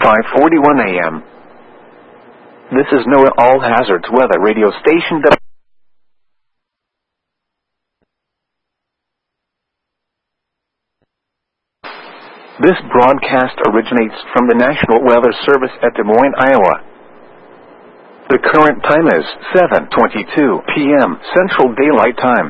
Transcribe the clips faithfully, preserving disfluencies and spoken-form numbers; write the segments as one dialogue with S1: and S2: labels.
S1: five forty-one a m This is NOAA All Hazards Weather Radio Station. This broadcast originates from the National Weather Service at Des Moines, Iowa. The current time is seven twenty-two p m Central Daylight Time.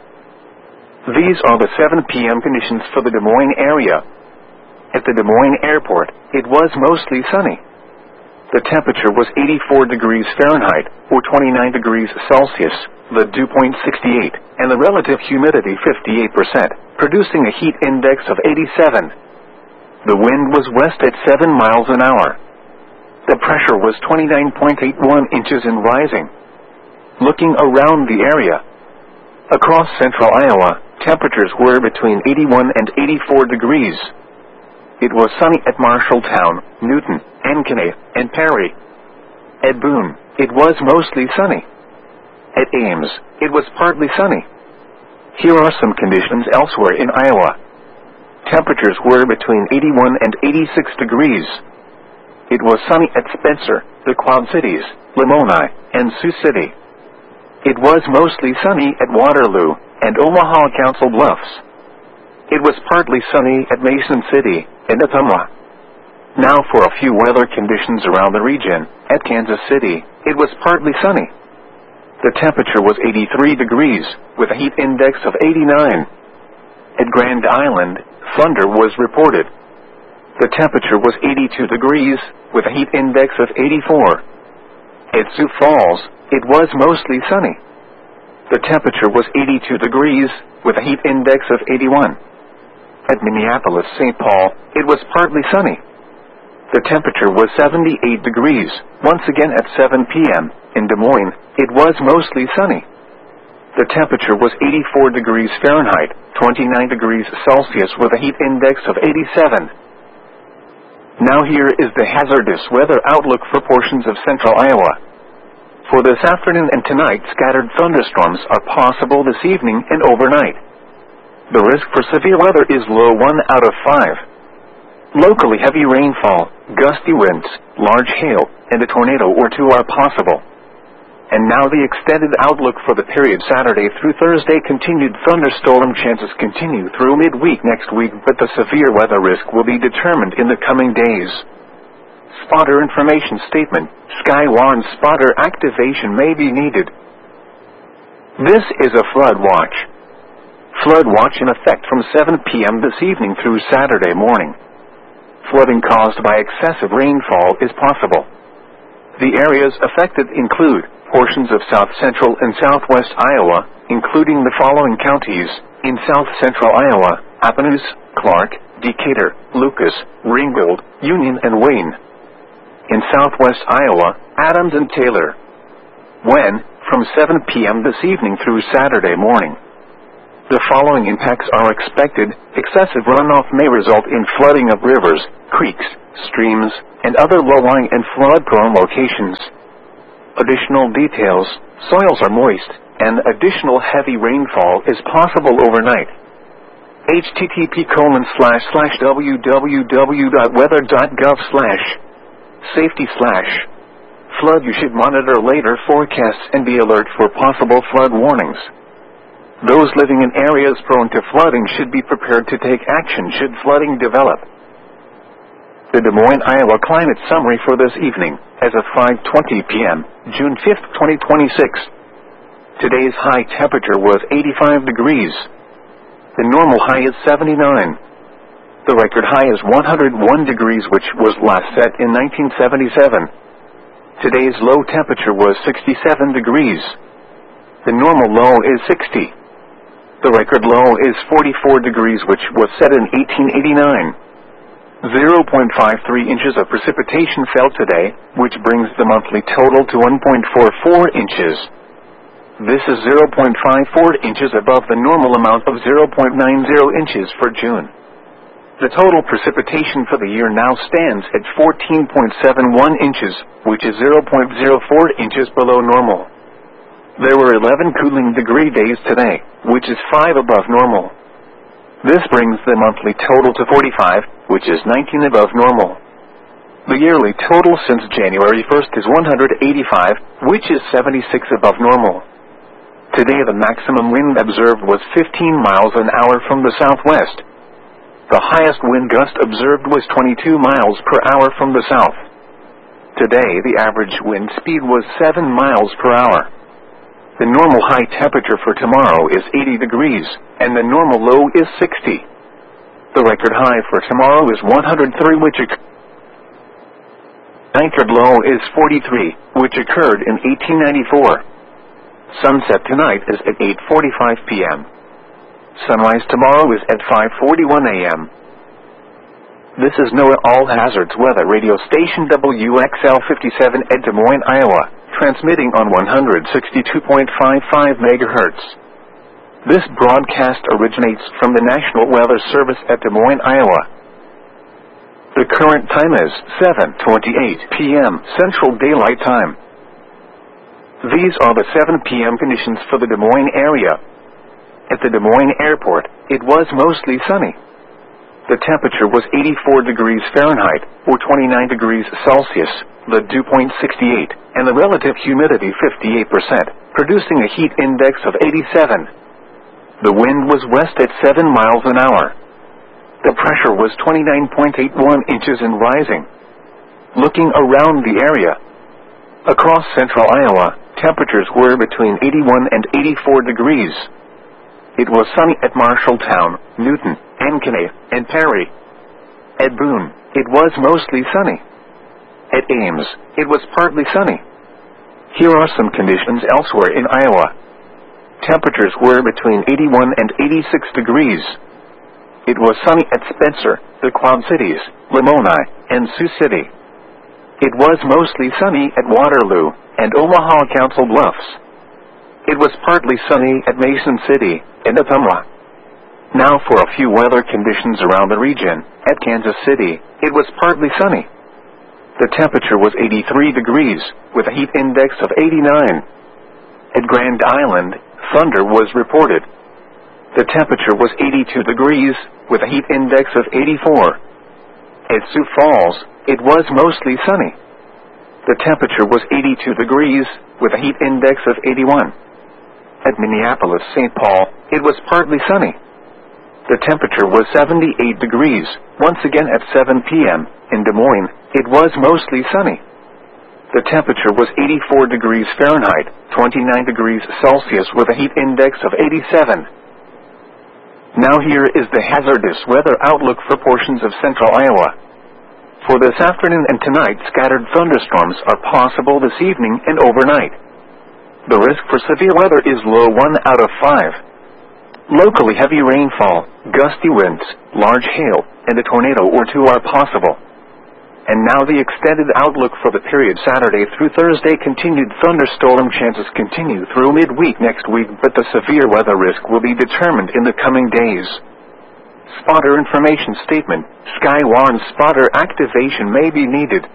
S1: These are the seven p m conditions for the Des Moines area. At the Des Moines Airport, it was mostly sunny. The temperature was eighty-four degrees Fahrenheit, or twenty-nine degrees Celsius, the dew point sixty-eight, and the relative humidity fifty-eight percent, producing a heat index of eighty-seven. The wind was west at seven miles an hour. The pressure was twenty-nine point eight one inches and rising. Looking around the area, across central Iowa, temperatures were between eighty-one and eighty-four degrees. It was sunny at Marshalltown, Newton, Ankeny, and Perry. At Boone, it was mostly sunny. At Ames, it was partly sunny. Here are some conditions elsewhere in Iowa. Temperatures were between eighty-one and eighty-six degrees. It was sunny at Spencer, the Quad Cities, Lamoni, and Sioux City. It was mostly sunny at Waterloo and Omaha Council Bluffs. It was partly sunny at Mason City and Ottumwa. Now for a few weather conditions around the region. At Kansas City, it was partly sunny. The temperature was eighty-three degrees, with a heat index of eighty-nine. At Grand Island, thunder was reported. The temperature was eighty-two degrees, with a heat index of eighty-four. At Sioux Falls, it was mostly sunny. The temperature was eighty-two degrees, with a heat index of eighty-one. At Minneapolis, Saint Paul, it was partly sunny. The temperature was seventy-eight degrees. Once again at seven p m in Des Moines, it was mostly sunny. The temperature was eighty-four degrees Fahrenheit, twenty-nine degrees Celsius, with a heat index of eighty-seven. Now here is the hazardous weather outlook for portions of central Iowa. For this afternoon and tonight, scattered thunderstorms are possible this evening and overnight. The risk for severe weather is low one out of five. Locally, heavy rainfall, gusty winds, large hail, and a tornado or two are possible. And now the extended outlook for the period Saturday through Thursday. Continued thunderstorm chances continue through midweek next week, but the severe weather risk will be determined in the coming days. Spotter information statement. Skywarn spotter activation may be needed. This is a flood watch. Flood watch in effect from seven p m this evening through Saturday morning. Flooding caused by excessive rainfall is possible. The areas affected include portions of south-central and southwest Iowa, including the following counties: in south-central Iowa, Appanoose, Clark, Decatur, Lucas, Ringgold, Union, and Wayne. In southwest Iowa, Adams and Taylor. When, from seven p m this evening through Saturday morning. The following impacts are expected. Excessive runoff may result in flooding of rivers, creeks, streams, and other low-lying and flood-prone locations. Additional details: soils are moist, and additional heavy rainfall is possible overnight. H T T P colon slash slash w w w dot weather dot gov slash safety slash flood. You should monitor later forecasts and be alert for possible flood warnings. Those living in areas prone to flooding should be prepared to take action should flooding develop. The Des Moines, Iowa climate summary for this evening, as of five twenty p m, June fifth, twenty twenty-six. Today's high temperature was eighty-five degrees. The normal high is seventy-nine. The record high is one hundred one degrees, which was last set in nineteen seventy-seven. Today's low temperature was sixty-seven degrees. The normal low is sixty. The record low is forty-four degrees, which was set in eighteen eighty-nine. zero point five three inches of precipitation fell today, which brings the monthly total to one point four four inches. This is zero point five four inches above the normal amount of zero point nine zero inches for June. The total precipitation for the year now stands at fourteen point seven one inches, which is zero point zero four inches below normal. There were eleven cooling degree days today, which is five above normal. This brings the monthly total to forty-five, which is nineteen above normal. The yearly total since January first is one hundred eighty-five, which is seventy-six above normal. Today the maximum wind observed was fifteen miles an hour from the southwest. The highest wind gust observed was twenty-two miles per hour from the south. Today the average wind speed was seven miles per hour. The normal high temperature for tomorrow is eighty degrees, and the normal low is sixty. The record high for tomorrow is one hundred three, which occurred. Record low is forty-three, which occurred in eighteen ninety-four. Sunset tonight is at eight forty-five p m Sunrise tomorrow is at five forty-one a m This is NOAA All Hazards Weather Radio Station W X L fifty-seven at Des Moines, Iowa, transmitting on one hundred sixty-two point five five megahertz. This broadcast originates from the National Weather Service at Des Moines, Iowa. The current time is seven twenty-eight p m Central Daylight Time. These are the seven p m conditions for the Des Moines area. At the Des Moines Airport, it was mostly sunny. The temperature was eighty-four degrees Fahrenheit, or twenty-nine degrees Celsius, the dew point sixty-eight, and the relative humidity fifty-eight percent, producing a heat index of eighty-seven. The wind was west at seven miles an hour. The pressure was twenty-nine point eight one inches and rising. Looking around the area, across central Iowa, temperatures were between eighty-one and eighty-four degrees. It was sunny at Marshalltown, Newton, Ankeny, and Perry. At Boone, it was mostly sunny. At Ames, it was partly sunny. Here are some conditions elsewhere in Iowa. Temperatures were between eighty-one and eighty-six degrees. It was sunny at Spencer, the Quad Cities, Lamoni, and Sioux City. It was mostly sunny at Waterloo and Omaha Council Bluffs. It was partly sunny at Mason City and Ottumwa. Now for a few weather conditions around the region. At Kansas City, it was partly sunny. The temperature was eighty-three degrees, with a heat index of eighty-nine. At Grand Island, thunder was reported. The temperature was eighty-two degrees, with a heat index of eighty-four. At Sioux Falls, it was mostly sunny. The temperature was eighty-two degrees, with a heat index of eighty-one. At Minneapolis, Saint Paul, it was partly sunny. The temperature was seventy-eight degrees. Once again at seven p m in Des Moines, it was mostly sunny. The temperature was eighty-four degrees Fahrenheit, twenty-nine degrees Celsius, with a heat index of eighty-seven. Now here is the hazardous weather outlook for portions of central Iowa. For this afternoon and tonight, scattered thunderstorms are possible this evening and overnight. The risk for severe weather is low, one out of five. Locally heavy rainfall, gusty winds, large hail, and a tornado or two are possible. And now the extended outlook for the period Saturday through Thursday. Continued thunderstorm chances continue through midweek next week, but the severe weather risk will be determined in the coming days. Spotter information statement: Sky warns spotter activation may be needed.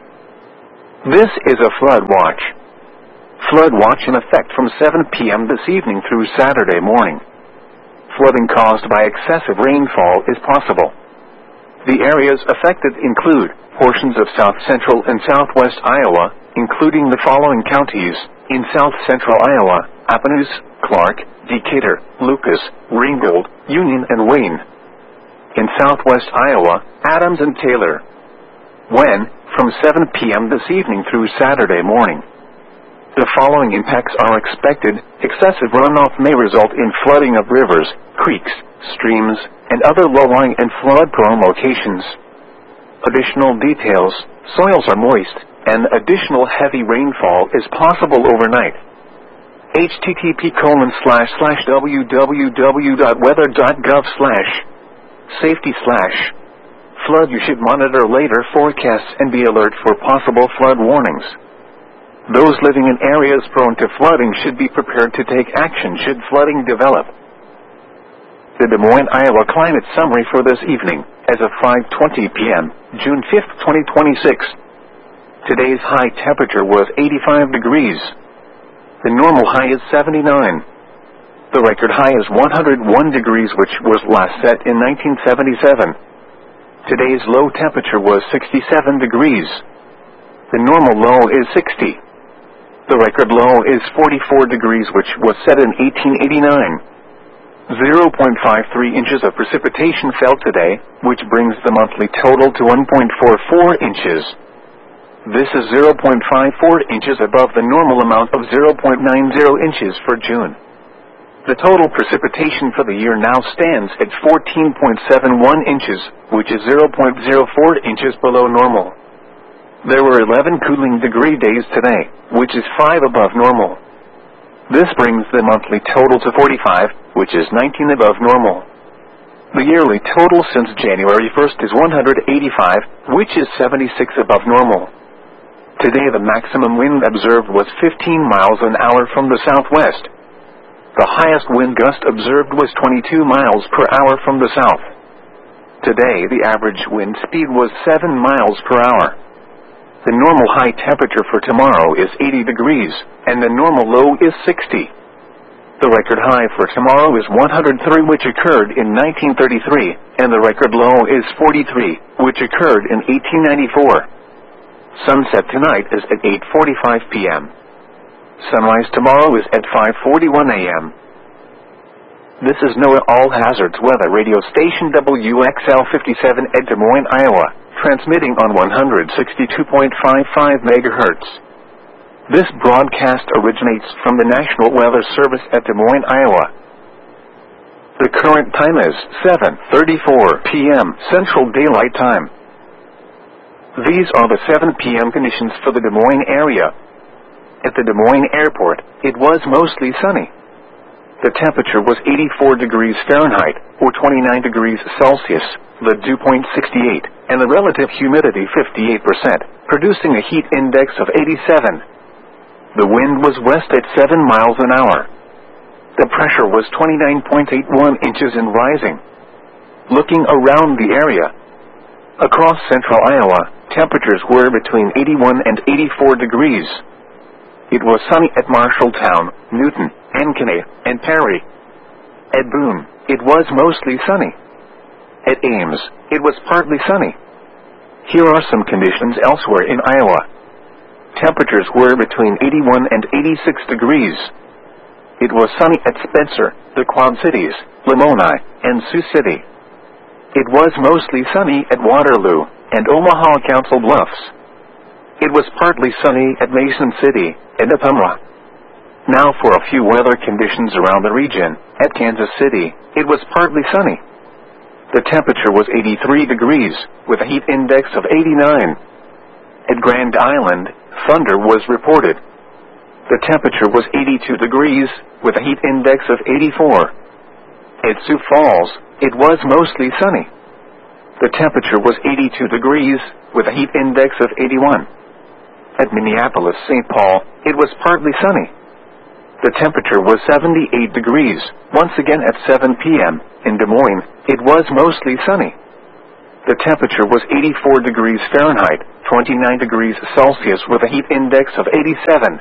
S1: This is a flood watch. Flood watch in effect from seven p m this evening through Saturday morning. Flooding caused by excessive rainfall is possible. The areas affected include portions of south central and southwest Iowa, including the following counties: in south central Iowa, Appanoose, Clark, Decatur, Lucas, Ringgold, Union, and Wayne. In southwest Iowa, Adams and Taylor. When, from seven p m this evening through Saturday morning. The following impacts are expected. Excessive runoff may result in flooding of rivers, creeks, streams, and other low-lying and flood-prone locations. Additional details: soils are moist, and additional heavy rainfall is possible overnight. H T T P colon slash slash www dot weather dot gov slash safety slash flood. You should monitor later forecasts and be alert for possible flood warnings. Those living in areas prone to flooding should be prepared to take action should flooding develop. The Des Moines, Iowa climate summary for this evening, as of five twenty p m, June fifth, twenty twenty-six. Today's high temperature was eighty-five degrees. The normal high is seventy-nine. The record high is one hundred one degrees, which was last set in nineteen seventy-seven. Today's low temperature was sixty-seven degrees. The normal low is sixty. The record low is forty-four degrees, which was set in eighteen eighty-nine. zero point five three inches of precipitation fell today, which brings the monthly total to one point four four inches. This is zero point five four inches above the normal amount of zero point nine zero inches for June. The total precipitation for the year now stands at fourteen point seven one inches, which is zero point zero four inches below normal. There were eleven cooling degree days today, which is five above normal. This brings the monthly total to forty-five, which is nineteen above normal. The yearly total since January first is one hundred eighty-five, which is seventy-six above normal. Today the maximum wind observed was fifteen miles an hour from the southwest. The highest wind gust observed was twenty-two miles per hour from the south. Today the average wind speed was seven miles per hour. The normal high temperature for tomorrow is eighty degrees, and the normal low is sixty. The record high for tomorrow is one hundred three, which occurred in nineteen thirty-three, and the record low is forty-three, which occurred in eighteen ninety-four. Sunset tonight is at eight forty-five p m Sunrise tomorrow is at five forty-one a m This is NOAA All Hazards Weather Radio Station W X L fifty-seven at Des Moines, Iowa, transmitting on one hundred sixty-two point five five megahertz. This broadcast originates from the National Weather Service at Des Moines, Iowa. The current time is seven thirty-four p m Central Daylight Time. These are the seven p m conditions for the Des Moines area. At the Des Moines Airport, it was mostly sunny. The temperature was eighty-four degrees Fahrenheit, or twenty-nine degrees Celsius, the dew point sixty-eight, and the relative humidity fifty-eight percent, producing a heat index of eighty-seven. The wind was west at seven miles an hour. The pressure was twenty-nine point eight one inches and rising. Looking around the area, across central Iowa, temperatures were between eighty-one and eighty-four degrees. It was sunny at Marshalltown, Newton, Ankeny, and Perry. At Boone, it was mostly sunny. At Ames, it was partly sunny. Here are some conditions elsewhere in Iowa. Temperatures were between eighty-one and eighty-six degrees. It was sunny at Spencer, the Quad Cities, Lamoni, and Sioux City. It was mostly sunny at Waterloo and Omaha Council Bluffs. It was partly sunny at Mason City and Ottumwa. Now for a few weather conditions around the region. At Kansas City, it was partly sunny. The temperature was eighty-three degrees, with a heat index of eighty-nine. At Grand Island, thunder was reported. The temperature was eighty-two degrees, with a heat index of eighty-four. At Sioux Falls, it was mostly sunny. The temperature was eighty-two degrees, with a heat index of eighty-one. At Minneapolis, Saint Paul, it was partly sunny. The temperature was seventy-eight degrees. Once again at seven p m in Des Moines, it was mostly sunny. The temperature was eighty-four degrees Fahrenheit, twenty-nine degrees Celsius, with a heat index of eighty-seven.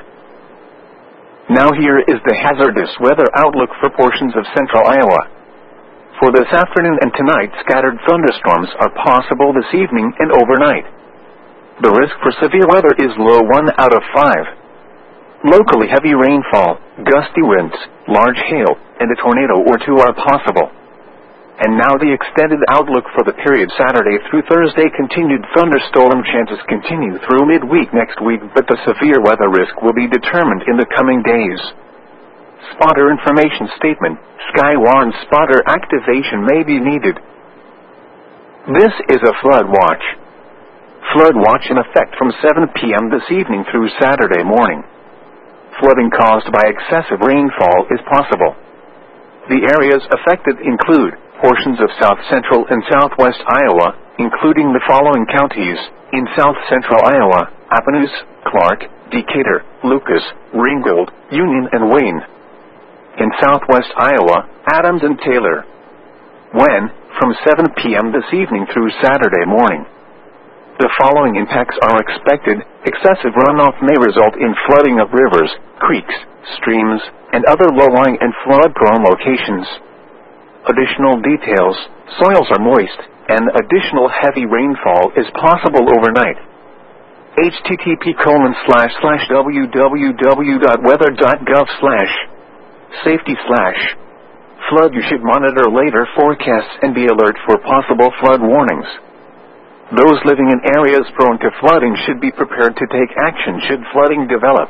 S1: Now here is the hazardous weather outlook for portions of central Iowa. For this afternoon and tonight, scattered thunderstorms are possible this evening and overnight. The risk for severe weather is low, one out of five. Locally, heavy rainfall, gusty winds, large hail, and a tornado or two are possible. And now the extended outlook for the period Saturday through Thursday. Continued thunderstorm chances continue through midweek next week, but the severe weather risk will be determined in the coming days. Spotter information statement. Sky warns spotter activation may be needed. This is a flood watch. Flood watch in effect from seven p m this evening through Saturday morning. Flooding caused by excessive rainfall is possible. The areas affected include portions of south-central and southwest Iowa, including the following counties: in south-central Iowa, Appanoose, Clark, Decatur, Lucas, Ringgold, Union, and Wayne. In southwest Iowa, Adams and Taylor. When, from seven p m this evening through Saturday morning. The following impacts are expected. Excessive runoff may result in flooding of rivers, creeks, streams, and other low-lying and flood-prone locations. Additional details: soils are moist, and additional heavy rainfall is possible overnight. http colon slash slash www.weather.gov slash safety slash flood. You should monitor later forecasts and be alert for possible flood warnings. Those living in areas prone to flooding should be prepared to take action should flooding develop.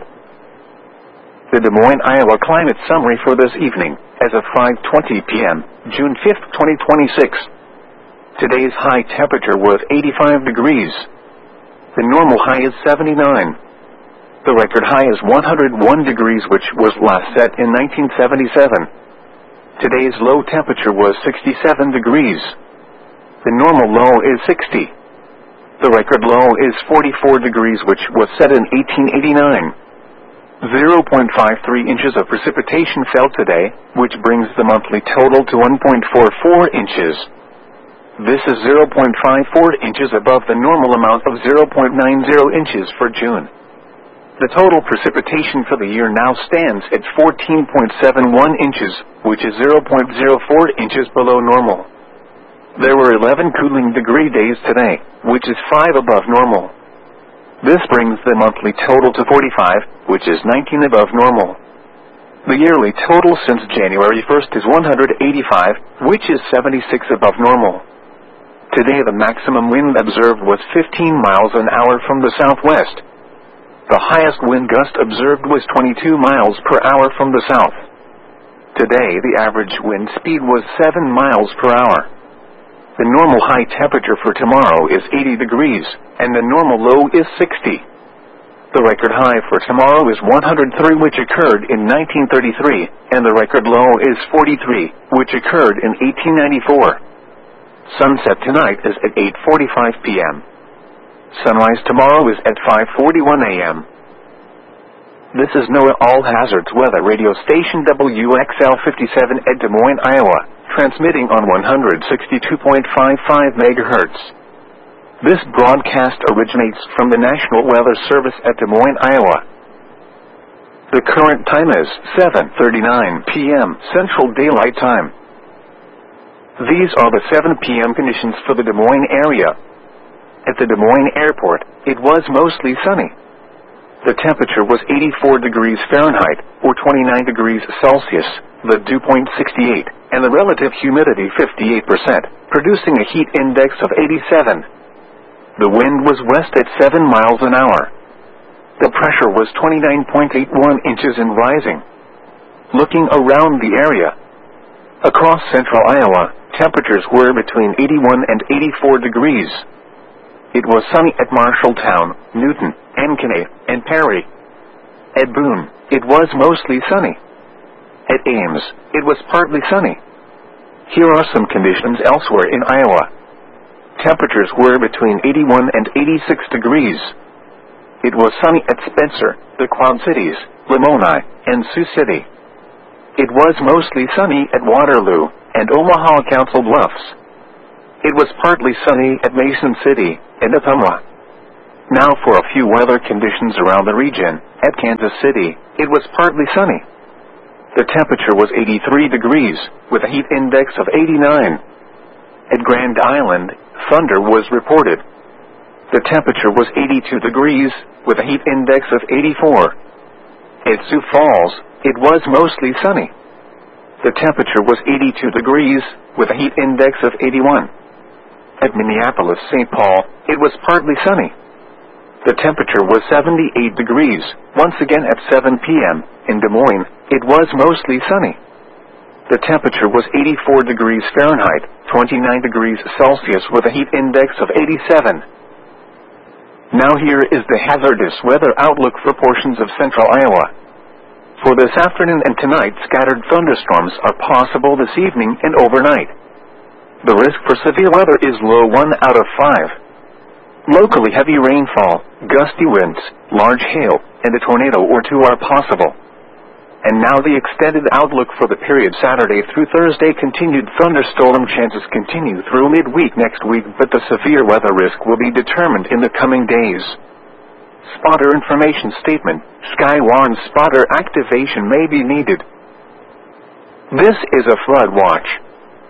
S1: The Des Moines, Iowa climate summary for this evening, as of five twenty p m, June fifth, twenty twenty-six. Today's high temperature was eighty-five degrees. The normal high is seventy-nine. The record high is one hundred one degrees, which was last set in nineteen seventy-seven. Today's low temperature was sixty-seven degrees. The normal low is sixty. The record low is forty-four degrees, which was set in eighteen eighty-nine. zero point five three inches of precipitation fell today, which brings the monthly total to one point four four inches. This is zero point five four inches above the normal amount of zero point nine zero inches for June. The total precipitation for the year now stands at fourteen point seven one inches, which is zero point zero four inches below normal. There were eleven cooling degree days today, which is five above normal. This brings the monthly total to forty-five, which is nineteen above normal. The yearly total since January first is one hundred eighty-five, which is seventy-six above normal. Today the maximum wind observed was fifteen miles an hour from the southwest. The highest wind gust observed was twenty-two miles per hour from the south. Today the average wind speed was seven miles per hour. The normal high temperature for tomorrow is eighty degrees, and the normal low is sixty. The record high for tomorrow is one hundred three, which occurred in nineteen thirty-three, and the record low is forty-three, which occurred in eighteen ninety-four. Sunset tonight is at eight forty-five p m Sunrise tomorrow is at five forty-one a m This is NOAA All Hazards Weather Radio Station W X L fifty-seven at Des Moines, Iowa, transmitting on one hundred sixty-two point five five megahertz. This broadcast originates from the National Weather Service at Des Moines, Iowa. The current time is seven thirty-nine p m Central Daylight Time. These are the seven p m conditions for the Des Moines area. At the Des Moines Airport, it was mostly sunny. The temperature was eighty-four degrees Fahrenheit, or twenty-nine degrees Celsius, the dew point sixty-eight, and the relative humidity fifty-eight percent, producing a heat index of eighty-seven. The wind was west at seven miles an hour. The pressure was twenty-nine point eight one inches and rising. Looking around the area, across central Iowa, temperatures were between eighty-one and eighty-four degrees. It was sunny at Marshalltown, Newton, Ankeny, and Perry. At Boone, it was mostly sunny. At Ames, it was partly sunny. Here are some conditions elsewhere in Iowa. Temperatures were between eighty-one and eighty-six degrees. It was sunny at Spencer, the Quad Cities, Lamoni, and Sioux City. It was mostly sunny at Waterloo and Omaha Council Bluffs. It was partly sunny at Mason City and Ottumwa. Now for a few weather conditions around the region. At Kansas City, it was partly sunny. The temperature was eighty-three degrees, with a heat index of eighty-nine. At Grand Island, thunder was reported. The temperature was eighty-two degrees, with a heat index of eighty-four. At Sioux Falls, it was mostly sunny. The temperature was eighty-two degrees, with a heat index of eighty-one. At Minneapolis, Saint Paul, it was partly sunny. The temperature was seventy-eight degrees. Once again at seven p m in Des Moines, it was mostly sunny. The temperature was eighty-four degrees Fahrenheit, twenty-nine degrees Celsius, with a heat index of eighty-seven. Now here is the hazardous weather outlook for portions of central Iowa. For this afternoon and tonight, scattered thunderstorms are possible this evening and overnight. The risk for severe weather is low one out of five. Locally heavy rainfall, gusty winds, large hail, and a tornado or two are possible. And now the extended outlook for the period Saturday through Thursday. Continued thunderstorm chances continue through midweek next week, but the severe weather risk will be determined in the coming days. Spotter information statement: Sky warns spotter activation may be needed. This is a flood watch.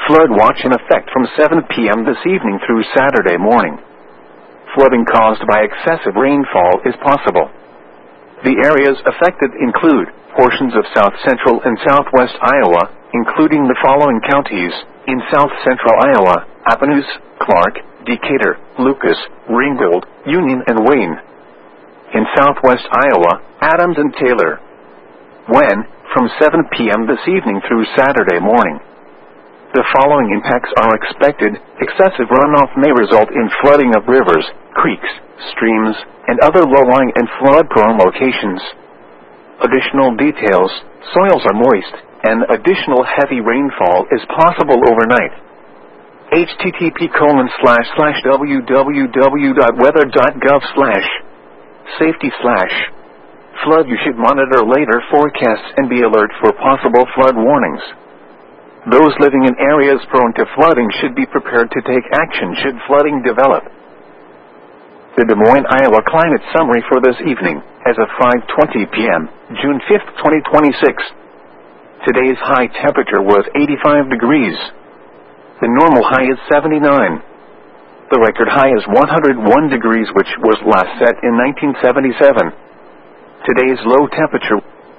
S1: Flood watch in effect from seven p m this evening through Saturday morning. Flooding caused by excessive rainfall is possible. The areas affected include portions of south central and southwest Iowa, including the following counties: in south central Iowa, Appanoose, Clark, Decatur, Lucas, Ringgold, Union, and Wayne. In southwest Iowa, Adams and Taylor. When, from seven p m this evening through Saturday morning. The following impacts are expected. Excessive runoff may result in flooding of rivers, creeks, streams, and other low-lying and flood-prone locations. Additional details: soils are moist, and additional heavy rainfall is possible overnight. H T T P colon slash slash w w w dot weather dot gov slash safety slash flood. You should monitor later forecasts and be alert for possible flood warnings. Those living in areas prone to flooding should be prepared to take action should flooding develop. The Des Moines, Iowa climate summary for this evening, as of five twenty p m, June fifth, twenty twenty-six. Today's high temperature was eighty-five degrees. The normal high is seventy-nine. The record high is one hundred one degrees, which was last set in nineteen seventy-seven. Today's low temperature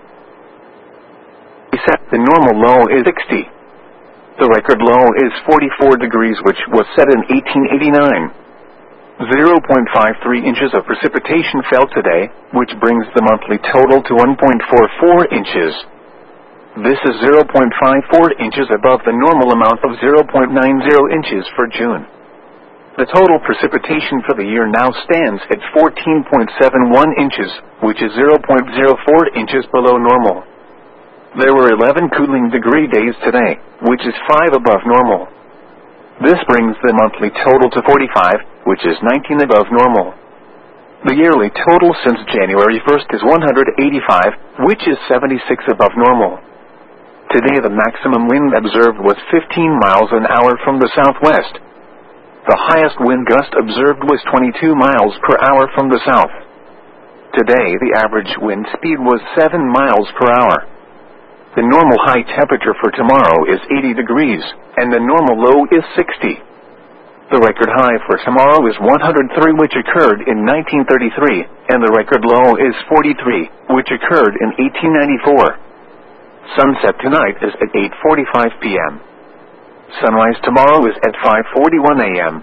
S1: set. The normal low is sixty. The record low is forty-four degrees, which was set in eighteen eighty-nine. zero point five three inches of precipitation fell today, which brings the monthly total to one point four four inches. This is zero point five four inches above the normal amount of zero point nine zero inches for June. The total precipitation for the year now stands at fourteen point seven one inches, which is zero point zero four inches below normal. There were eleven cooling degree days today, which is five above normal. This brings the monthly total to forty-five, which is nineteen above normal. The yearly total since January first is one hundred eighty-five, which is seventy-six above normal. Today the maximum wind observed was fifteen miles an hour from the southwest. The highest wind gust observed was twenty-two miles per hour from the south. Today the average wind speed was seven miles per hour. The normal high temperature for tomorrow is eighty degrees, and the normal low is sixty. The record high for tomorrow is one hundred three, which occurred in nineteen thirty-three, and the record low is forty-three, which occurred in eighteen ninety-four. Sunset tonight is at eight forty-five p m Sunrise tomorrow is at five forty-one a m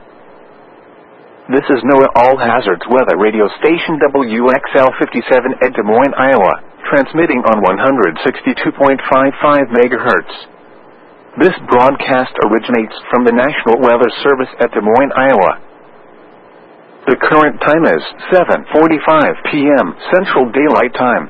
S1: This is NOAA All Hazards Weather Radio Station W X L fifty-seven at Des Moines, Iowa, transmitting on one hundred sixty-two point five five megahertz. This broadcast originates from the National Weather Service at Des Moines, Iowa. The current time is seven forty-five p m Central Daylight Time.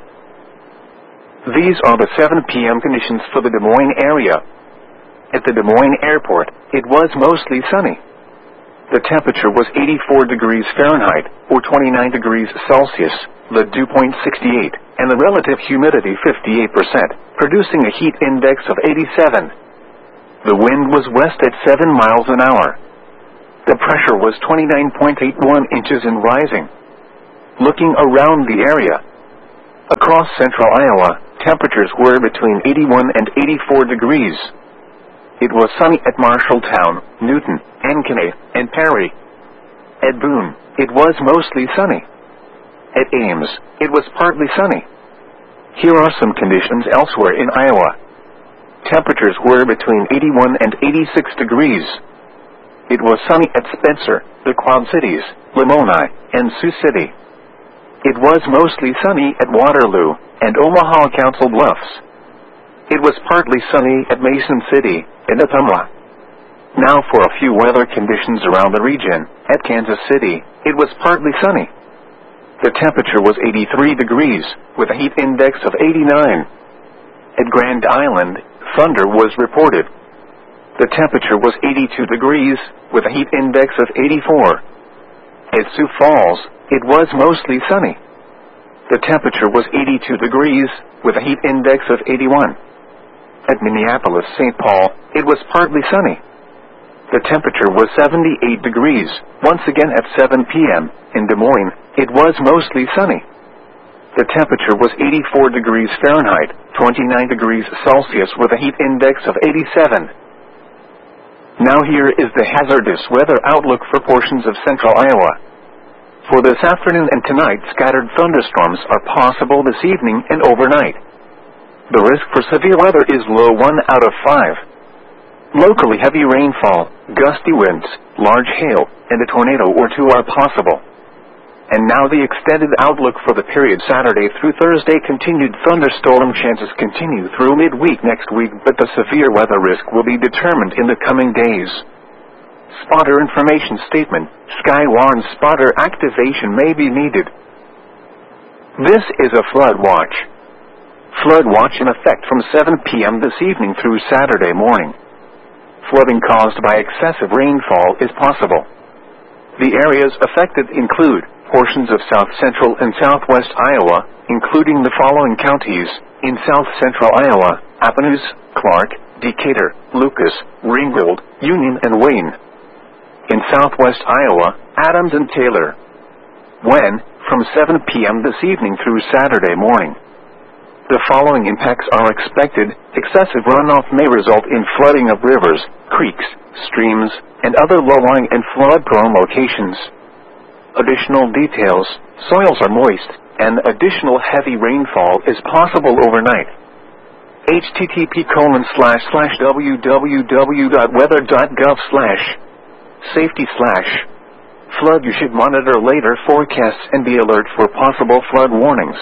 S1: These are the seven p m conditions for the Des Moines area. At the Des Moines Airport, it was mostly sunny. The temperature was eighty-four degrees Fahrenheit, or twenty-nine degrees Celsius, the dew point sixty-eight, and the relative humidity fifty-eight percent, producing a heat index of eighty-seven. The wind was west at seven miles an hour. The pressure was twenty-nine point eight one inches and rising. Looking around the area, across central Iowa, temperatures were between eighty-one and eighty-four degrees. It was sunny at Marshalltown, Newton, Ankeny, and Perry. At Boone, it was mostly sunny. At Ames, it was partly sunny. Here are some conditions elsewhere in Iowa. Temperatures were between eighty-one and eighty-six degrees. It was sunny at Spencer, the Quad Cities, Lamoni, and Sioux City. It was mostly sunny at Waterloo and Omaha Council Bluffs. It was partly sunny at Mason City and Ottumwa. Now for a few weather conditions around the region. At Kansas City, it was partly sunny. The temperature was eighty-three degrees, with a heat index of eighty-nine. At Grand Island, thunder was reported. The temperature was eighty-two degrees, with a heat index of eighty-four. At Sioux Falls, it was mostly sunny. The temperature was eighty-two degrees, with a heat index of eighty-one. At Minneapolis, Saint Paul, it was partly sunny. The temperature was seventy-eight degrees. Once again at seven p m in Des Moines, it was mostly sunny. The temperature was eighty-four degrees Fahrenheit, twenty-nine degrees Celsius, with a heat index of eighty-seven. Now here is the hazardous weather outlook for portions of central Iowa. For this afternoon and tonight, scattered thunderstorms are possible this evening and overnight. The risk for severe weather is low one out of five. Locally heavy rainfall, gusty winds, large hail, and a tornado or two are possible. And now the extended outlook for the period Saturday through Thursday. Continued thunderstorm chances continue through midweek next week, but the severe weather risk will be determined in the coming days. Spotter information statement: Sky warns spotter activation may be needed. This is a flood watch. Flood watch in effect from seven p m this evening through Saturday morning. Flooding caused by excessive rainfall is possible. The areas affected include portions of south-central and southwest Iowa, including the following counties: in south-central Iowa, Appanoose, Clark, Decatur, Lucas, Ringgold, Union, and Wayne. In southwest Iowa, Adams and Taylor. When, from seven p m this evening through Saturday morning. The following impacts are expected. Excessive runoff may result in flooding of rivers, creeks, streams, and other low-lying and flood-prone locations. Additional details: soils are moist, and additional heavy rainfall is possible overnight. H T T P colon slash slash w w w dot weather dot gov slash safety slash flood. You should monitor later forecasts and be alert for possible flood warnings.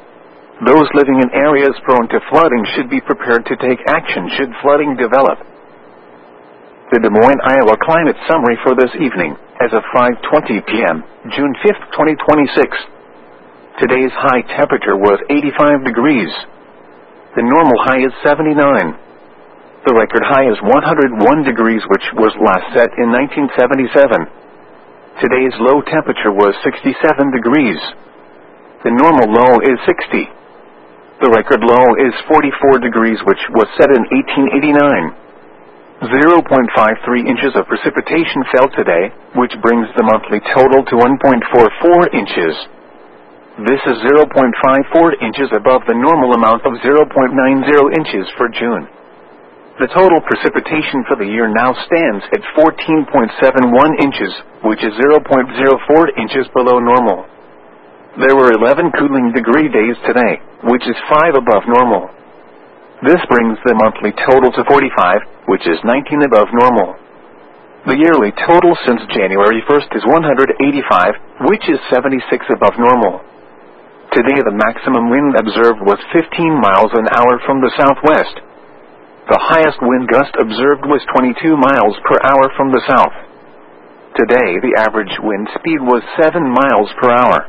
S1: Those living in areas prone to flooding should be prepared to take action should flooding develop. The Des Moines, Iowa climate summary for this evening, as of five twenty p m, June fifth, twenty twenty-six. Today's high temperature was eighty-five degrees. The normal high is seventy-nine. The record high is one hundred one degrees, which was last set in nineteen seventy-seven. Today's low temperature was sixty-seven degrees. The normal low is sixty. The record low is forty-four degrees, which was set in eighteen eighty-nine. zero point five three inches of precipitation fell today, which brings the monthly total to one point four four inches. This is zero point five four inches above the normal amount of zero point nine zero inches for June. The total precipitation for the year now stands at fourteen point seven one inches, which is zero point zero four inches below normal. There were eleven cooling degree days today, which is five above normal. This brings the monthly total to forty-five, which is nineteen above normal. The yearly total since January first is one hundred eighty-five, which is seventy-six above normal. Today the maximum wind observed was fifteen miles an hour from the southwest. The highest wind gust observed was twenty-two miles per hour from the south. Today the average wind speed was seven miles per hour.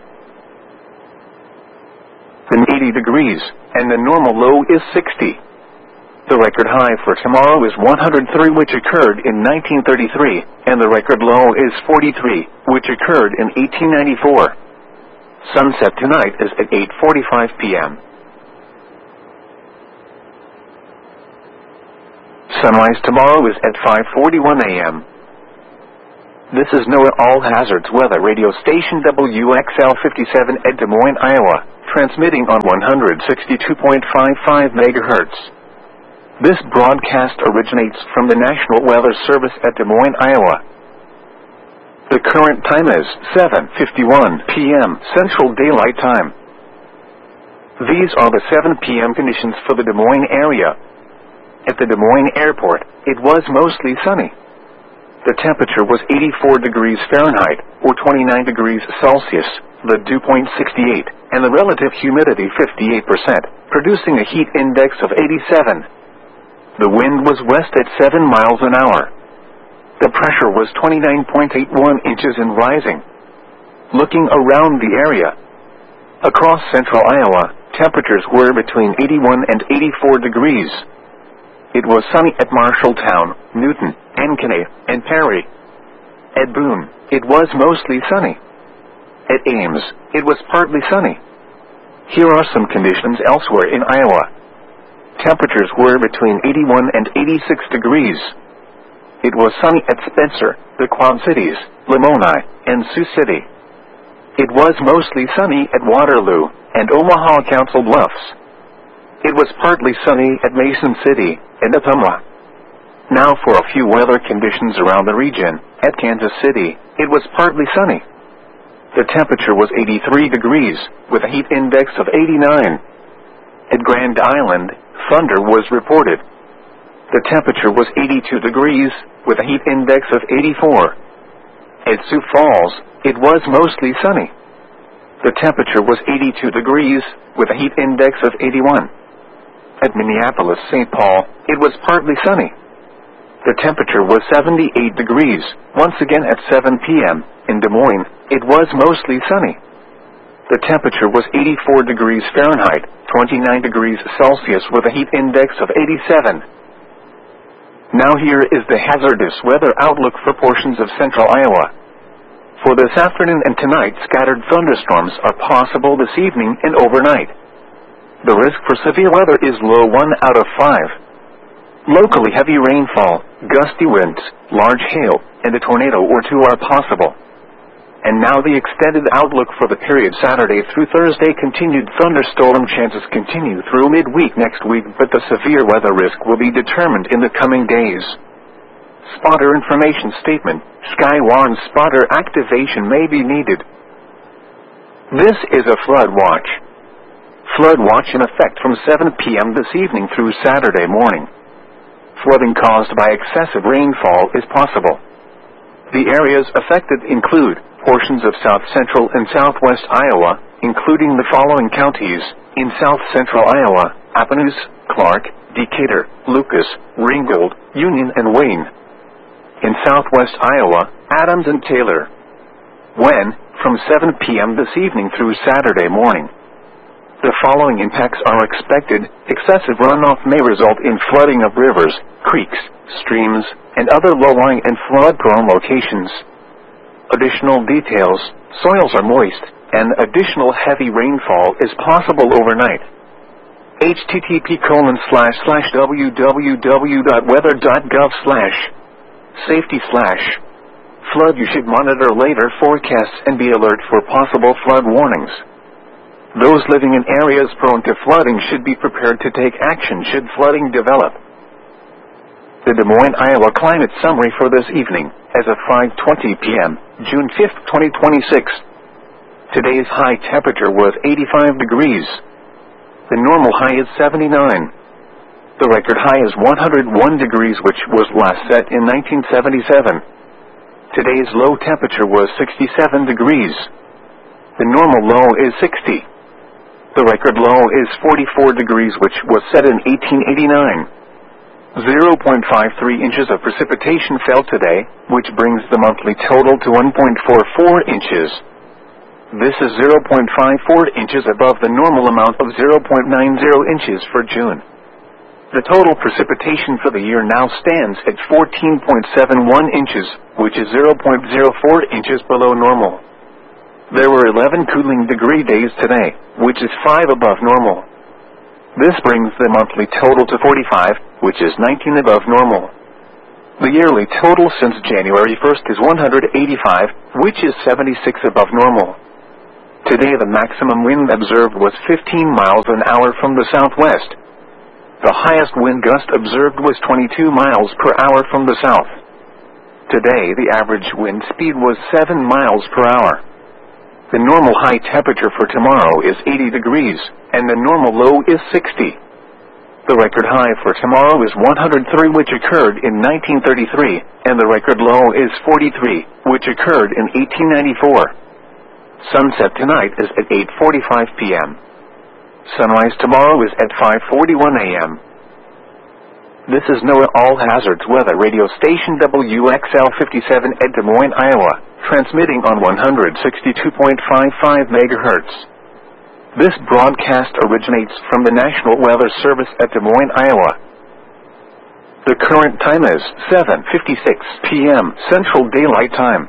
S1: The eighty degrees, and the normal low is sixty. The record high for tomorrow is one hundred three, which occurred in nineteen thirty-three, and the record low is forty-three, which occurred in eighteen ninety-four. Sunset tonight is at eight forty-five p m Sunrise tomorrow is at five forty-one a m This is NOAA All Hazards Weather Radio Station W X L fifty-seven at Des Moines, Iowa, transmitting on one hundred sixty-two point five five megahertz. This broadcast originates from the National Weather Service at Des Moines, Iowa. The current time is seven fifty-one p m Central Daylight Time. These are the seven p m conditions for the Des Moines area. At the Des Moines Airport, it was mostly sunny. The temperature was eighty-four degrees Fahrenheit, or twenty-nine degrees Celsius, the dew point sixty-eight, and the relative humidity fifty-eight percent, producing a heat index of eighty-seven. The wind was west at seven miles an hour. The pressure was twenty-nine point eight one inches and rising. Looking around the area, across central Iowa, temperatures were between eighty-one and eighty-four degrees. It was sunny at Marshalltown, Newton, Ankeny, and Perry. At Boone, it was mostly sunny. At Ames, it was partly sunny. Here are some conditions elsewhere in Iowa. Temperatures were between eighty-one and eighty-six degrees. It was sunny at Spencer, the Quad Cities, Lamoni, and Sioux City. It was mostly sunny at Waterloo and Omaha Council Bluffs. It was partly sunny at Mason City and Ottumwa. Now for a few weather conditions around the region. At Kansas City, it was partly sunny. The temperature was eighty-three degrees, with a heat index of eighty-nine. At Grand Island, thunder was reported. The temperature was eighty-two degrees, with a heat index of eighty-four. At Sioux Falls, it was mostly sunny. The temperature was eighty-two degrees, with a heat index of eighty-one. At Minneapolis, Saint Paul, it was partly sunny. The temperature was seventy-eight degrees. Once again at seven p m in Des Moines, it was mostly sunny. The temperature was eighty-four degrees Fahrenheit, twenty-nine degrees Celsius with a heat index of eighty-seven. Now here is the hazardous weather outlook for portions of central Iowa. For this afternoon and tonight, scattered thunderstorms are possible this evening and overnight. The risk for severe weather is low one out of five. Locally heavy rainfall, gusty winds, large hail, and a tornado or two are possible. And now the extended outlook for the period Saturday through Thursday. Continued thunderstorm chances continue through midweek next week, but the severe weather risk will be determined in the coming days. Spotter information statement. Sky warns spotter activation may be needed. This is a flood watch. Flood watch in effect from seven p m this evening through Saturday morning. Flooding caused by excessive rainfall is possible. The areas affected include portions of south central and southwest Iowa, including the following counties: in south central Iowa, Appanoose, Clark, Decatur, Lucas, Ringgold, Union, and Wayne. In southwest Iowa, Adams and Taylor. When, from seven p m this evening through Saturday morning. The following impacts are expected. Excessive runoff may result in flooding of rivers, creeks, streams, and other low-lying and flood-prone locations. Additional details: soils are moist, and additional heavy rainfall is possible overnight. H T T P colon slash slash w w w dot weather dot gov slash safety slash flood. You should monitor later forecasts and be alert for possible flood warnings. Those living in areas prone to flooding should be prepared to take action should flooding develop. The Des Moines, Iowa climate summary for this evening, as of five twenty p m, June fifth, twenty twenty-six. Today's high temperature was eighty-five degrees. The normal high is seventy-nine. The record high is one hundred one degrees, which was last set in nineteen seventy-seven. Today's low temperature was sixty-seven degrees. The normal low is sixty. The record low is forty-four degrees, which was set in eighteen eighty-nine. zero point five three inches of precipitation fell today, which brings the monthly total to one point four four inches. This is zero point five four inches above the normal amount of zero point nine zero inches for June. The total precipitation for the year now stands at fourteen point seven one inches, which is zero point zero four inches below normal. There were eleven cooling degree days today, which is five above normal. This brings the monthly total to forty-five, which is nineteen above normal. The yearly total since January first is one hundred eighty-five, which is seventy-six above normal. Today the maximum wind observed was fifteen miles an hour from the southwest. The highest wind gust observed was twenty-two miles per hour from the south. Today the average wind speed was seven miles per hour. The normal high temperature for tomorrow is eighty degrees, and the normal low is sixty. The record high for tomorrow is one hundred three, which occurred in nineteen thirty-three, and the record low is forty-three, which occurred in eighteen ninety-four. Sunset tonight is at eight forty-five p m Sunrise tomorrow is at five forty-one a m This is NOAA All Hazards Weather Radio Station W X L fifty-seven at Des Moines, Iowa, transmitting on one hundred sixty-two point five five megahertz. This broadcast originates from the National Weather Service at Des Moines, Iowa. The current time is seven fifty-six p m Central Daylight Time.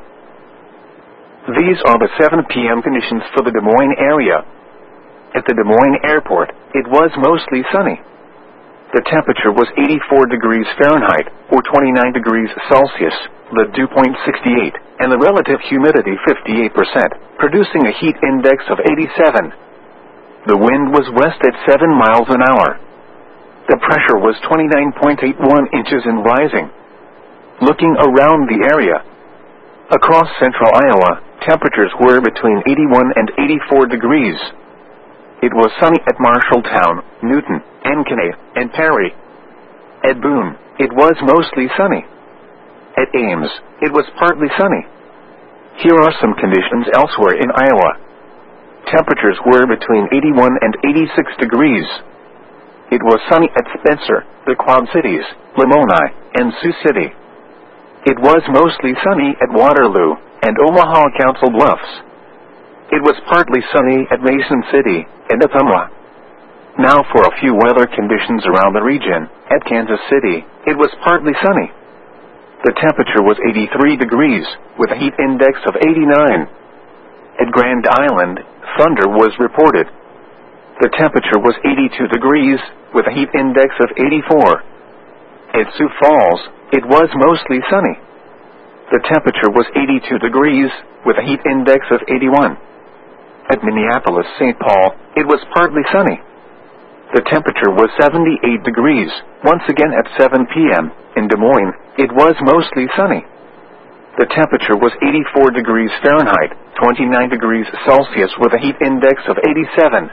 S1: These are the seven p m conditions for the Des Moines area. At the Des Moines Airport, it was mostly sunny. The temperature was eighty-four degrees Fahrenheit, or twenty-nine degrees Celsius, the dew point sixty-eight, and the relative humidity fifty-eight percent, producing a heat index of eighty-seven. The wind was west at seven miles an hour. The pressure was twenty-nine point eight one inches and rising. Looking around the area, across central Iowa, temperatures were between eighty-one and eighty-four degrees. It was sunny at Marshalltown, Newton, Ankeny, and Perry. At Boone, it was mostly sunny. At Ames, it was partly sunny. Here are some conditions elsewhere in Iowa. Temperatures were between eighty-one and eighty-six degrees. It was sunny at Spencer, the Quad Cities, Lamoni, and Sioux City. It was mostly sunny at Waterloo and Omaha Council Bluffs. It was partly sunny at Mason City and Ottumwa. Now for a few weather conditions around the region. At Kansas City, it was partly sunny. The temperature was eighty-three degrees, with a heat index of eighty-nine. At Grand Island, thunder was reported. The temperature was eighty-two degrees, with a heat index of eighty-four. At Sioux Falls, it was mostly sunny. The temperature was eighty-two degrees, with a heat index of eighty-one. At Minneapolis-Saint Paul, it was partly sunny. The temperature was seventy-eight degrees. Once again at seven p.m. in Des Moines, it was mostly sunny. The temperature was eighty-four degrees Fahrenheit, twenty-nine degrees Celsius with a heat index of eighty-seven.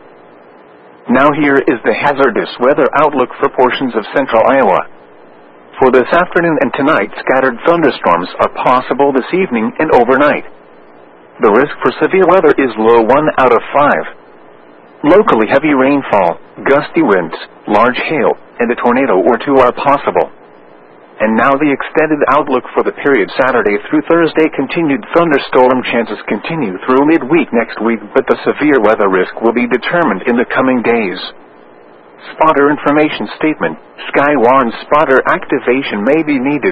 S1: Now here is the hazardous weather outlook for portions of central Iowa. For this afternoon and tonight, scattered thunderstorms are possible this evening and overnight. The risk for severe weather is low one out of five. Locally heavy rainfall, gusty winds, large hail, and a tornado or two are possible. And now the extended outlook for the period Saturday through Thursday. Continued thunderstorm chances continue through midweek next week, but the severe weather risk will be determined in the coming days. Spotter information statement. Sky warns spotter activation may be needed.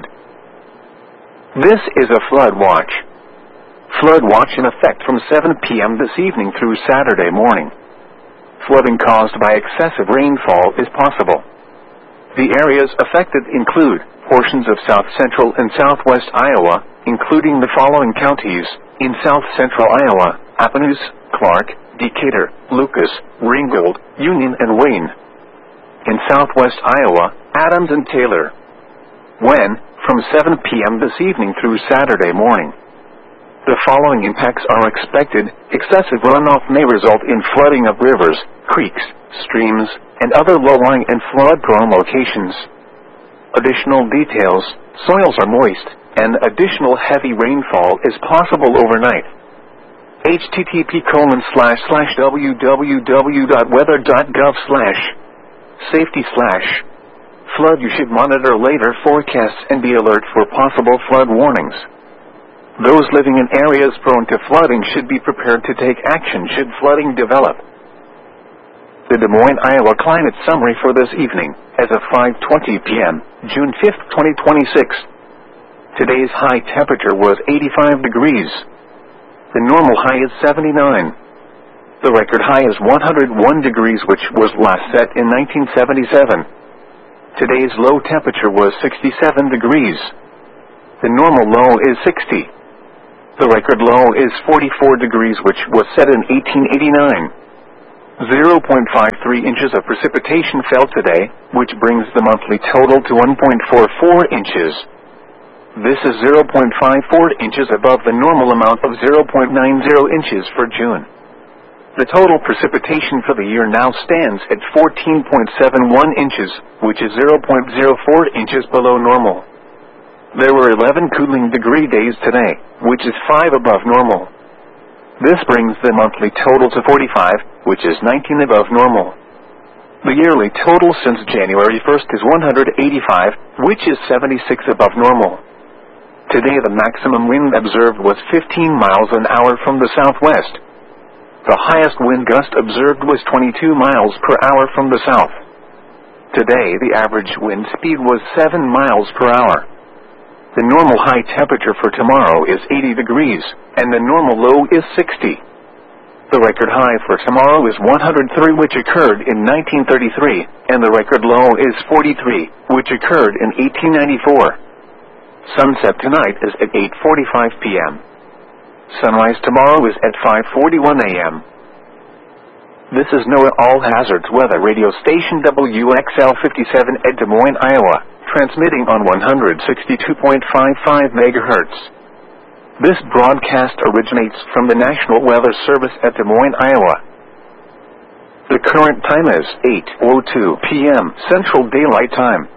S1: This is a flood watch. Flood watch in effect from seven p.m. this evening through Saturday morning. Flooding caused by excessive rainfall is possible. The areas affected include portions of south central and southwest Iowa, including the following counties: in south central Iowa, Appanoose, Clark, Decatur, Lucas, Ringgold, Union, and Wayne. In southwest Iowa, Adams and Taylor. When, from seven p.m. this evening through Saturday morning. The following impacts are expected. Excessive runoff may result in flooding of rivers, creeks, streams, and other low-lying and flood-prone locations. Additional details: soils are moist, and additional heavy rainfall is possible overnight. http colon slash slash www.weather.gov slash safety slash flood. You should monitor later forecasts and be alert for possible flood warnings. Those living in areas prone to flooding should be prepared to take action should flooding develop. The Des Moines, Iowa climate summary for this evening, as of five twenty p.m., June fifth, twenty twenty-six. Today's high temperature was eighty-five degrees. The normal high is seventy-nine. The record high is one hundred one degrees, which was last set in nineteen seventy-seven. Today's low temperature was sixty-seven degrees. The normal low is sixty. The record low is forty-four degrees, which was set in eighteen eighty-nine. zero point five three inches of precipitation fell today, which brings the monthly total to one point four four inches. This is zero point five four inches above the normal amount of zero point nine zero inches for June. The total precipitation for the year now stands at fourteen point seven one inches, which is zero point zero four inches below normal. There were eleven cooling degree days today, which is five above normal. This brings the monthly total to forty-five, which is nineteen above normal. The yearly total since January first is one hundred eighty-five, which is seventy-six above normal. Today the maximum wind observed was fifteen miles an hour from the southwest. The highest wind gust observed was twenty-two miles per hour from the south. Today the average wind speed was seven miles per hour. The normal high temperature for tomorrow is eighty degrees, and the normal low is sixty. The record high for tomorrow is one hundred three, which occurred in nineteen thirty-three, and the record low is forty-three, which occurred in eighteen ninety-four. Sunset tonight is at eight forty-five p.m. Sunrise tomorrow is at five forty-one a.m. This is NOAA All Hazards Weather Radio Station W X L fifty-seven at Des Moines, Iowa, transmitting on one hundred sixty-two point five five megahertz. This broadcast originates from the National Weather Service at Des Moines, Iowa. The current time is eight oh two p.m. Central Daylight Time.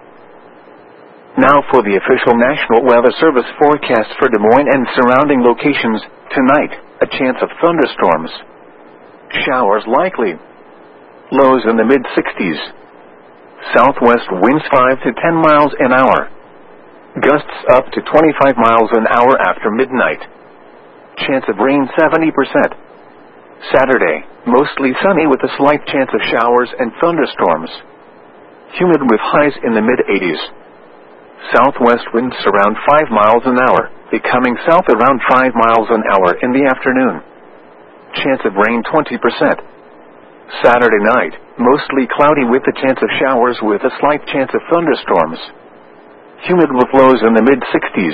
S1: Now for the official National Weather Service forecast for Des Moines and surrounding locations. Tonight, a chance of thunderstorms. Showers likely. Lows in the mid sixties. Southwest winds five to ten miles an hour. Gusts up to twenty-five miles an hour after midnight. Chance of rain seventy percent. Saturday, mostly sunny with a slight chance of showers and thunderstorms. Humid with highs in the mid eighties. Southwest winds around five miles an hour, becoming south around five miles an hour in the afternoon. Chance of rain twenty percent. Saturday night, mostly cloudy with a chance of showers with a slight chance of thunderstorms. Humid with lows in the mid sixties.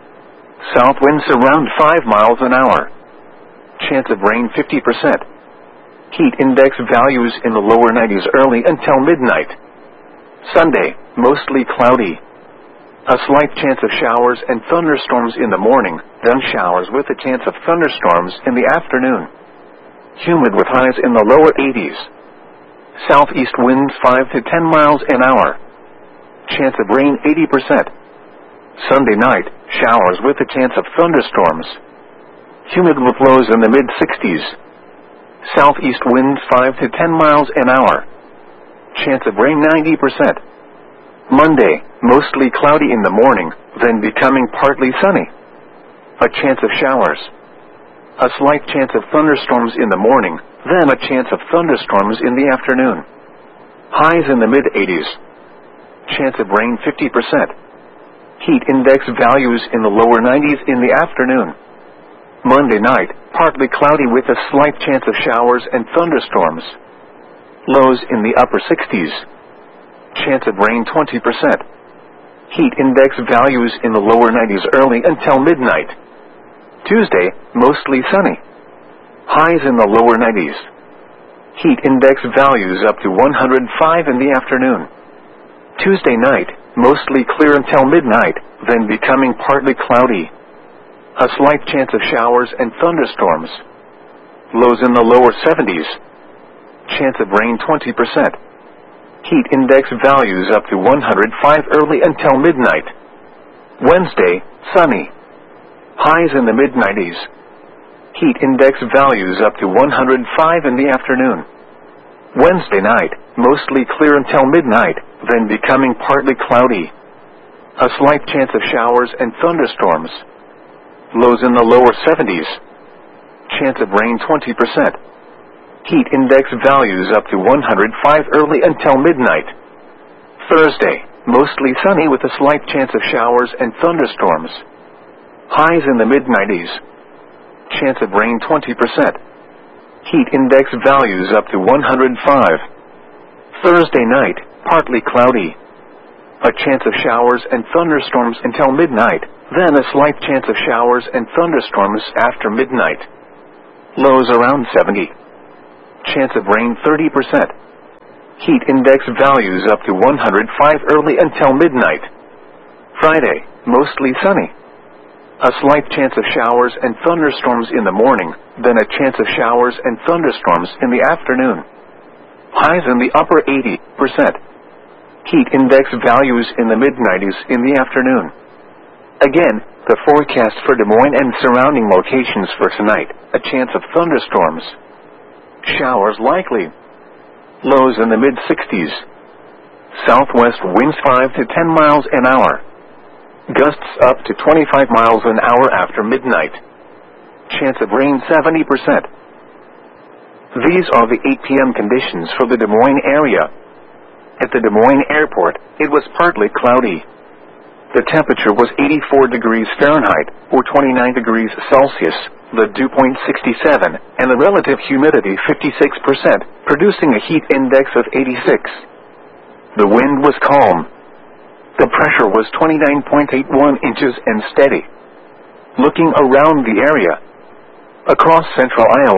S1: South winds around five miles an hour. Chance of rain fifty percent. Heat index values in the lower nineties early until midnight. Sunday, mostly cloudy. A slight chance of showers and thunderstorms in the morning, then showers with a chance of thunderstorms in the afternoon. Humid with highs in the lower eighties. Southeast winds five to ten miles an hour. Chance of rain eighty percent. Sunday night, showers with a chance of thunderstorms. Humid with lows in the mid sixties. Southeast winds five to ten miles an hour. Chance of rain ninety percent. Monday, mostly cloudy in the morning, then becoming partly sunny. A chance of showers. A slight chance of thunderstorms in the morning, then a chance of thunderstorms in the afternoon. Highs in the mid eighties. Chance of rain fifty percent. Heat index values in the lower nineties in the afternoon. Monday night, partly cloudy with a slight chance of showers and thunderstorms. Lows in the upper sixties. Chance of rain twenty percent. Heat index values in the lower nineties early until midnight. Tuesday, mostly sunny. Highs in the lower nineties. Heat index values up to one hundred five in the afternoon. Tuesday night, mostly clear until midnight, then becoming partly cloudy. A slight chance of showers and thunderstorms. Lows in the lower seventies. Chance of rain twenty percent. Heat index values up to one hundred five early until midnight. Wednesday, sunny. Highs in the mid nineties. Heat index values up to one hundred five in the afternoon. Wednesday night, mostly clear until midnight, then becoming partly cloudy. A slight chance of showers and thunderstorms. Lows in the lower seventies. Chance of rain twenty percent. Heat index values up to one hundred five early until midnight. Thursday, mostly sunny with a slight chance of showers and thunderstorms. Highs in the mid nineties. Chance of rain twenty percent. Heat index values up to one hundred five. Thursday night, partly cloudy. A chance of showers and thunderstorms until midnight, then a slight chance of showers and thunderstorms after midnight. Lows around seventy. Chance of rain thirty percent. Heat index values up to one hundred five early until midnight. Friday, mostly sunny. A slight chance of showers and thunderstorms in the morning, then a chance of showers and thunderstorms in the afternoon. Highs in the upper eighty percent. Heat index values in the mid nineties in the afternoon. Again, the forecast for Des Moines and surrounding locations for tonight, a chance of thunderstorms. Showers likely. Lows in the mid sixties. Southwest winds five to ten miles an hour. Gusts up to twenty-five miles an hour after midnight. Chance of rain seventy percent. These are the eight p.m. conditions for the Des Moines area. At the Des Moines airport, it was partly cloudy. The temperature was eighty-four degrees Fahrenheit, or twenty-nine degrees Celsius, the dew point sixty-seven, and the relative humidity fifty-six percent, producing a heat index of eighty-six. The wind was calm. The pressure was twenty-nine point eight one inches and steady. Looking around the area. Across central Iowa,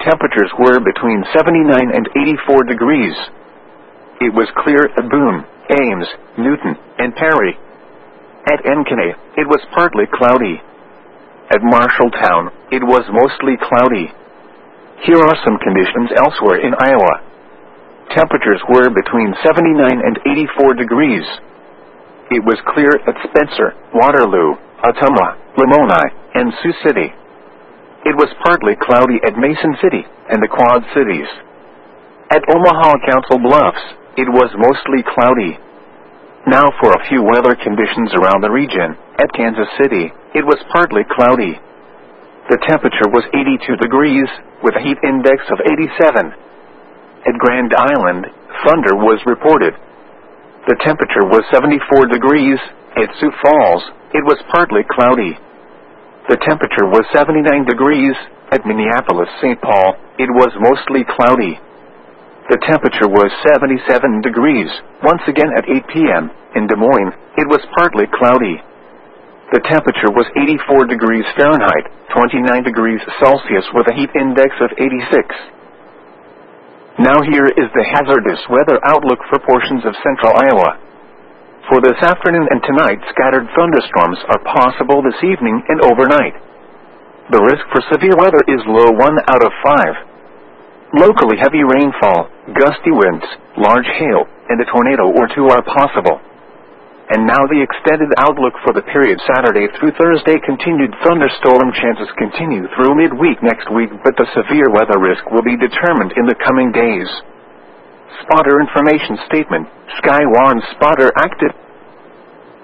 S1: temperatures were between seventy-nine and eighty-four degrees. It was clear at Boone, Ames, Newton, and Perry. At Ankeny, it was partly cloudy. At Marshalltown, it was mostly cloudy. Here are some conditions elsewhere in Iowa. Temperatures were between seventy-nine and eighty-four degrees. It was clear at Spencer, Waterloo, Ottumwa, Lamoni, and Sioux City. It was partly cloudy at Mason City and the Quad Cities. At Omaha Council Bluffs, it was mostly cloudy. Now for a few weather conditions around the region. At Kansas City, it was partly cloudy. The temperature was eighty-two degrees, with a heat index of eighty-seven. At Grand Island, thunder was reported. The temperature was seventy-four degrees. At Sioux Falls, it was partly cloudy. The temperature was seventy-nine degrees. At Minneapolis, Saint Paul, it was mostly cloudy. The temperature was seventy-seven degrees. Once again at eight p m in Des Moines, it was partly cloudy. The temperature was eighty-four degrees Fahrenheit, twenty-nine degrees Celsius with a heat index of eighty-six. Now here is the hazardous weather outlook for portions of central Iowa. For this afternoon and tonight, scattered thunderstorms are possible this evening and overnight. The risk for severe weather is low one out of five. Locally heavy rainfall, gusty winds, large hail, and a tornado or two are possible. And now the extended outlook for the period Saturday through Thursday. Continued thunderstorm chances continue through midweek next week, but the severe weather risk will be determined in the coming days. Spotter information statement. Sky warns spotter active.